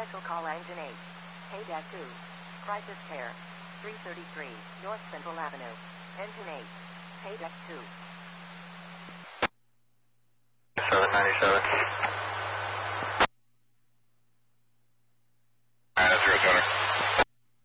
Special call engine 8. Paydeck 2. Crisis care. 333 North Central Avenue. Engine 8. Paydeck 2. 797.